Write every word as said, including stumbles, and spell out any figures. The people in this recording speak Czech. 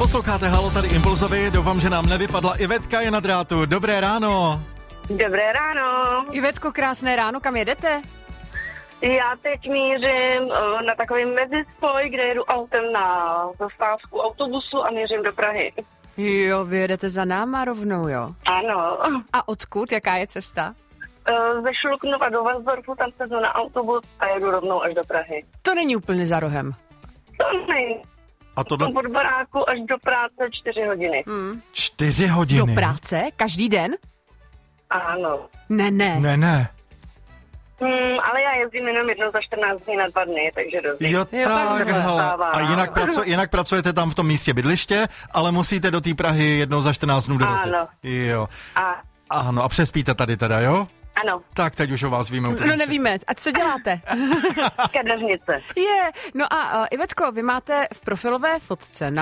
Posloucháte Halo, tady Impulzovi, doufám, že nám nevypadla. Ivetka je na drátu, dobré ráno. Dobré ráno. Ivetko, krásné ráno, kam jedete? Já teď mířím uh, na takový mezispoj, kde jedu autem na zastávku autobusu a mířím do Prahy. Jo, vy jedete za náma rovnou, jo? Ano. A odkud, jaká je cesta? Uh, ze Šluknova do Valsdorfu, tam sedu na autobus a jedu rovnou až do Prahy. To není úplně za rohem. To není. A tohle... Od baráku až do práce čtyři hodiny. Hmm. Čtyři hodiny? Do práce? Každý den? Ano. Ne, ne. Ne, ne. Hmm, ale já jezdím jenom jednou za čtrnáct dní na dva dny, takže dobře. Jo, Jo, tak, takhle. hele. A jinak, pracu, jinak pracujete tam v tom místě bydliště, ale musíte do té Prahy jednou za čtrnáct dnů dorazit. Ano. Jo. A, Ano, a přespíte tady teda, jo? ano, Tak teď už o vás víme úplně. No nevíme. A co děláte? kadeřnice. Je, no a uh, Ivetko, vy máte v profilové fotce na